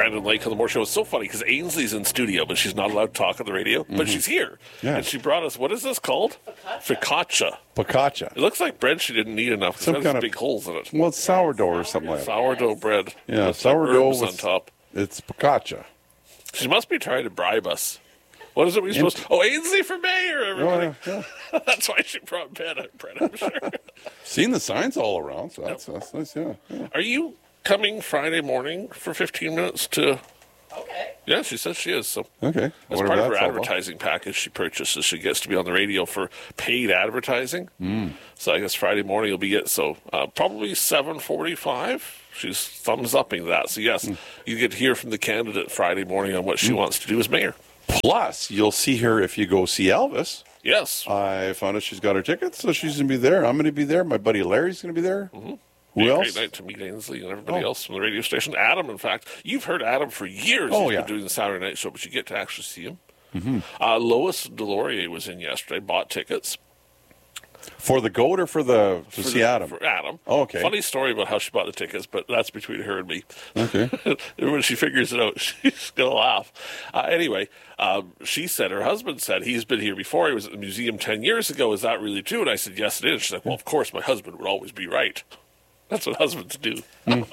Brandon Lake on the More Show. It's so funny because Ainsley's in studio, but she's not allowed to talk on the radio. But she's here. Yeah. And she brought us, what is this called? Focaccia. Focaccia. It looks like bread she didn't need enough. Some It kind has of big holes in it. Well, it's sourdough or something like that. Sourdough bread. Yeah, with sourdough herbs with, on top. It's focaccia. She must be trying to bribe us. What is it we're supposed to... Oh, Ainsley for mayor, everybody. Yeah. That's why she brought bread, I'm sure. Seen the signs all around, so that's nice, yeah. Are you coming Friday morning for 15 minutes to... Okay. Yeah, she says she is. So Okay. as Whatever part of her that's all about. advertising package she purchases, she gets to be on the radio for paid advertising. So I guess Friday morning you'll be so probably 7:45. She's thumbs upping that. So yes, you get to hear from the candidate Friday morning on what she wants to do as mayor. Plus, you'll see her if you go see Elvis. Yes. I found out she's got her tickets, so she's going to be there. I'm going to be there. My buddy Larry's going to be there. Be Who a else? great night to meet Ainsley and everybody else from the radio station. Adam, in fact, you've heard Adam for years. Oh, He's yeah. been doing the Saturday night show, but you get to actually see him. Lois Delorier was in yesterday, bought tickets. For the goat or to see Adam? For Adam. Oh, okay. Funny story about how she bought the tickets, but that's between her and me. Okay. When she figures it out, she's going to laugh. Anyway, she said, her husband said, he's been here before. He was at the museum 10 years ago. Is that really true? And I said, yes, it is. She's like, well, of course, my husband would always be right. That's what husbands do.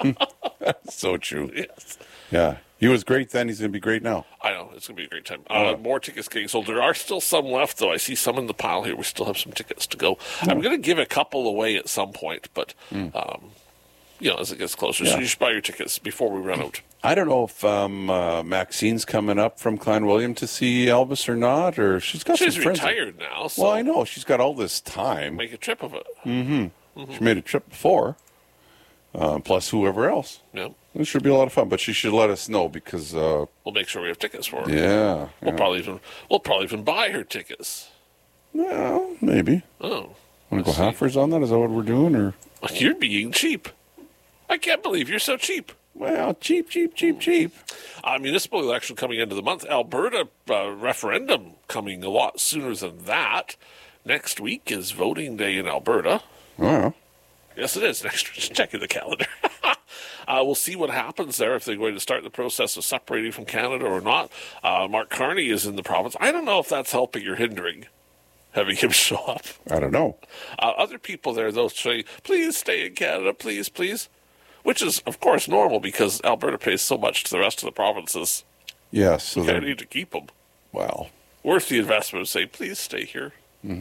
So true. Yes. Yeah. He was great then. He's going to be great now. I know. It's going to be a great time. More tickets getting sold. There are still some left, though. I see some in the pile here. We still have some tickets to go. I'm going to give a couple away at some point, but, as it gets closer. So you should buy your tickets before we run out. I don't know if Maxine's coming up from Clanwilliam to see Elvis or not, or she's got She's some friends. retired now, so Well, I know. She's got all this time. make a trip of it. She made a trip before, plus whoever else. Yeah. It should be a lot of fun, but she should let us know because, We'll make sure we have tickets for her. yeah. We'll probably even buy her tickets. Well, maybe. Oh. Want to go halfers on that? Is that what we're doing? Or You're being cheap. I can't believe you're so cheap. well, cheap. Municipal election coming into the month. Alberta referendum coming a lot sooner than that. Next week is voting day in Alberta. Well, Yes, it is. Next week. Just checking the calendar. We'll see what happens there, if they're going to start the process of separating from Canada or not. Mark Carney is in the province. I don't know if that's helping or hindering having him show up. I don't know. Other people there, though, say, please stay in Canada, please, please. Which is, of course, normal because Alberta pays so much to the rest of the provinces. Yes. So I they're need to keep them. well. Worth the investment to say, please stay here.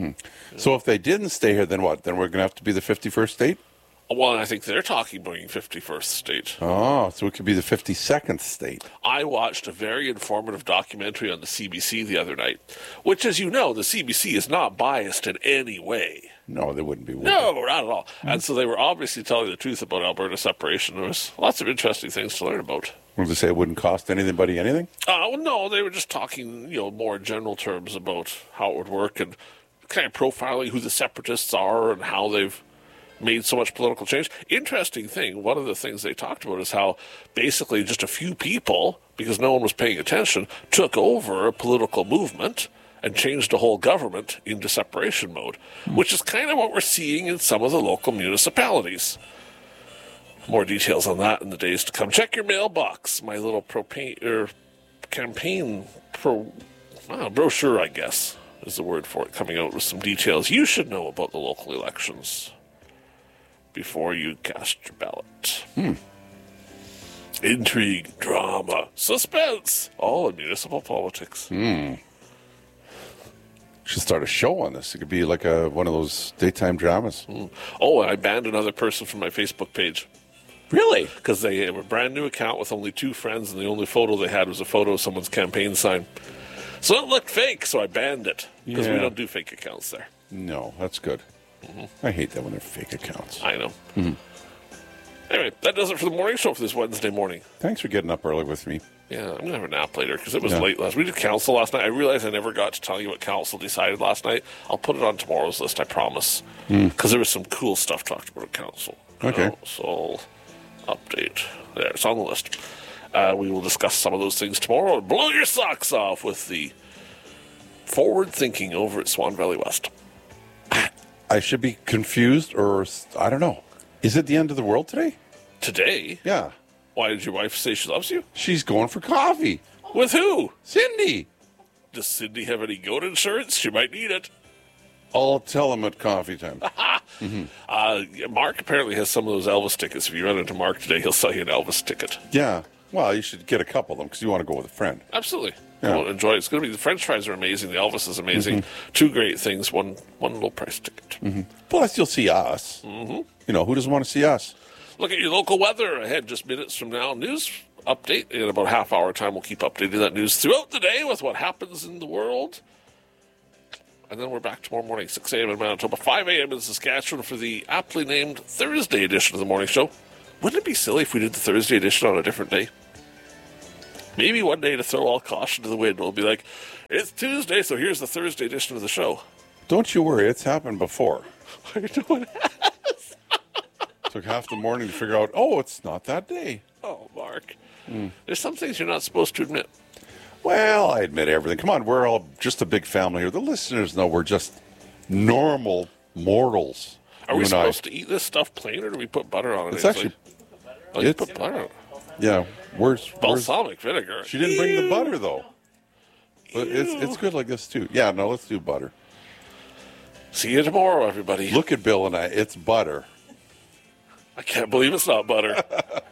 So if they didn't stay here, then what? Then we're going to have to be the 51st state? Well, I think they're talking bringing 51st state. Oh, so it could be the 52nd state. I watched a very informative documentary on the CBC the other night, which, as you know, the CBC is not biased in any way. No, they wouldn't be. would No, not at all. And so they were obviously telling the truth about Alberta separation. There was lots of interesting things to learn about. they? Would they say it wouldn't cost anybody anything? Well, no, they were just talking, more in general terms about how it would work and kind of profiling who the separatists are and how they've made so much political change. Interesting thing, one of the things they talked about is how basically just a few people, because no one was paying attention, took over a political movement and changed the whole government into separation mode, which is kind of what we're seeing in some of the local municipalities. More details on that in the days to come. Check your mailbox. My little campaign brochure, I guess, is the word for it, coming out with some details you should know about the local elections before you cast your ballot. Intrigue, drama, suspense, all in municipal politics. Should start a show on this. It could be like one of those daytime dramas. Oh, and I banned another person from my Facebook page. Really? Because they have a brand new account with only 2 friends, and the only photo they had was a photo of someone's campaign sign. So it looked fake, so I banned it. Because we Yeah. don't do fake accounts there. No, that's good. I hate that when they're fake accounts. I know. Anyway, that does it for the morning show for this Wednesday morning. Thanks for getting up early with me. Yeah, I'm going to have a nap later because it was Yeah. late last. We did council last night. I realized I never got to tell you what council decided last night. I'll put it on tomorrow's list, I promise. Because there was some cool stuff talked about at council. Okay. So I'll update. There, it's on the list. We will discuss some of those things tomorrow. Blow your socks off with the forward thinking over at Swan Valley West. I should be confused, or I don't know. Is it the end of the world today? Today? Yeah. Why did your wife say she loves you? She's going for coffee. With who? Cindy. Does Cindy have any goat insurance? She might need it. I'll tell him at coffee time. Mark apparently has some of those Elvis tickets. If you run into Mark today, he'll sell you an Elvis ticket. Yeah. Well, you should get a couple of them because you want to go with a friend. Absolutely. Yeah. You'll enjoy it. It's going to be, the French fries are amazing. The Elvis is amazing. Two great things. One low price ticket. Plus, you'll see us. You know, who doesn't want to see us? Look at your local weather ahead just minutes from now. News update in about a half hour time. We'll keep updating that news throughout the day with what happens in the world. And then we're back tomorrow morning, 6 a.m. in Manitoba, 5 a.m. in Saskatchewan for the aptly named Thursday edition of the morning show. Wouldn't it be silly if we did the Thursday edition on a different day? Maybe one day to throw all caution to the wind, we'll be like, it's Tuesday, so here's the Thursday edition of the show. Don't you worry, it's happened before. I know it has. Took half the morning to figure out, oh, it's not that day. Oh, Mark. There's some things you're not supposed to admit. Well, I admit everything. Come on, we're all just a big family here. The listeners know we're just normal mortals. Are we supposed to eat this stuff plain, or do we put butter on it? It's actually... Oh, you put butter on it. Yeah, where's Balsamic vinegar. She didn't bring the butter, though. But it's good like this, too. Yeah, no, let's do butter. See you tomorrow, everybody. Look at Bill and I. It's butter. I can't believe it's not butter.